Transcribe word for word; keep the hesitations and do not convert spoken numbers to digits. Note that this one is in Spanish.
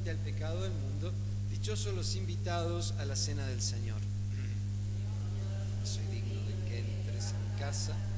quita el pecado del mundo. Dichosos los invitados a la cena del Señor. No soy digno de que entres en mi casa.